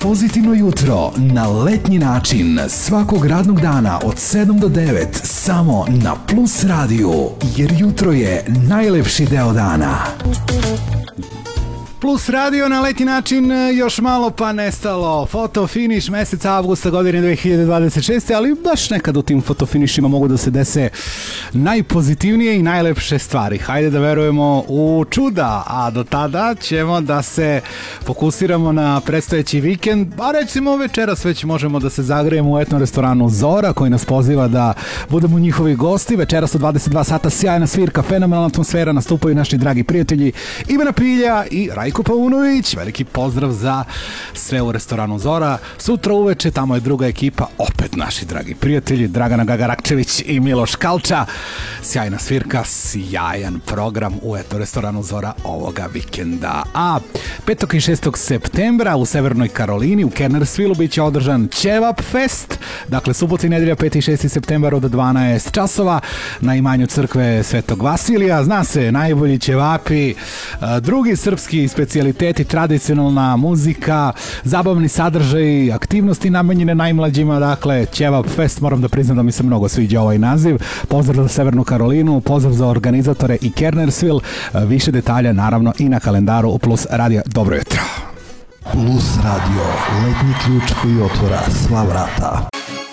Pozitivno jutro na letnji način svakog radnog dana od 7 do 9 samo na Plus radiju, jer jutro je najlepši deo dana. Plus radio na letnji način, još malo pa nestalo. Fotofiniš meseca avgusta godine 2026. Ali baš nekad u tim fotofinišima mogu da se dese najpozitivnije i najlepše stvari. Hajde da verujemo u čuda, a do tada ćemo da se fokusiramo na predstojeći vikend. A recimo večeras već možemo da se zagrejemo u etno restoranu Zora, koji nas poziva da budemo njihovi gosti. Večeras od 22 sata sjajna svirka, fenomenalna atmosfera, nastupaju naši dragi prijatelji Ivana Pilja i Rajko Paunović. Veliki pozdrav za sve u restoranu Zora. Sutra uveče tamo je druga ekipa, opet naši dragi prijatelji Dragana Gagarakčević i Miloš Kalča. Sjajna svirka, sjajan program u restoranu Zora ovoga vikenda. A 5. i 6. septembra u Severnoj Karolini u Kernersvilu biće održan Ćevap Fest. Dakle, subota i nedelja 5. i 6. septembar od 12 časova na imanju crkve Svetog Vasilija. Zna se, najbolji ćevapi, drugi srpski specijaliteti, tradicionalna muzika, zabavni sadržaj, aktivnosti namenjene najmlađima. Dakle, Ćevap Fest, moram da priznam da mi se mnogo sviđa ovaj naziv. Pozdrav za Severnu Karolinu, pozdrav za organizatore i Kernersville. Više detalja naravno i na kalendaru u Plus radija. Dobro jutro. Plus radio, letnji ključ koji otvara sva vrata.